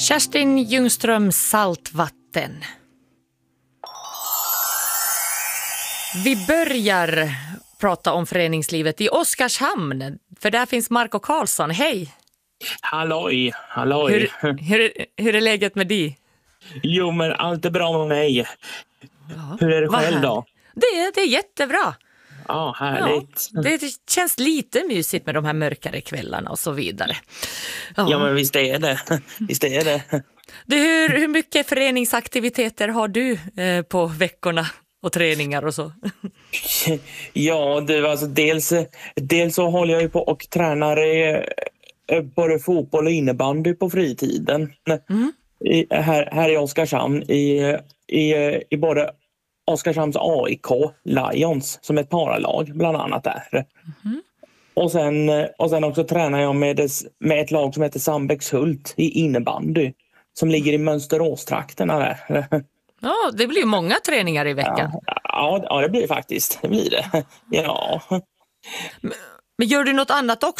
Kerstin Ljungström, Saltvatten. Vi börjar prata om föreningslivet i Oskarshamn, för där finns Marco Karlsson. Hej! Halloj. Hur är läget med dig? Jo, men allt är bra med mig. Ja, Hur är det själv härligt. då? Det är jättebra. Ja, härligt. Ja, det känns lite mysigt med de här mörkare kvällarna och så vidare. Ja, men visst är det. Visst är det. Du, hur mycket föreningsaktiviteter har du på veckorna och träningar och så? Ja, du, alltså dels så håller jag ju på och tränar både fotboll och innebandy på fritiden. Här i Oskarshamn i både Oskarshamns AIK Lions som ett paralag bland annat där. Och sen också tränar jag med ett lag som heter Sandbäckshult i innebandy som ligger i Mönsteråstrakterna där. Ja, det blir många träningar i veckan. Ja, det blir faktiskt. Det blir det. Ja. Men gör du något annat också?